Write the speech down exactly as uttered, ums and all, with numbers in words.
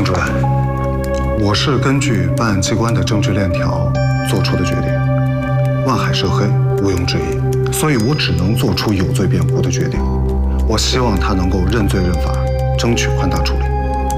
张主任，我是根据办案机关的证据链条做出的决定，万海涉黑毋庸置疑，所以我只能做出有罪辩护的决定。我希望他能够认罪认罚，争取宽大处理。